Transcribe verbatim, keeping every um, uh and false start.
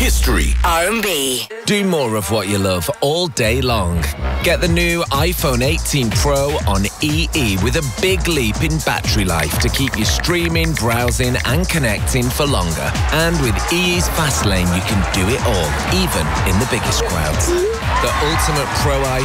history, R and B. Do more of what you love all day long. Get the new iPhone eighteen Pro on E E with a big leap in battery life to keep you streaming, browsing and connecting for longer. And with E E's Fast Lane, you can do it all, even in the biggest crowds. The ultimate Pro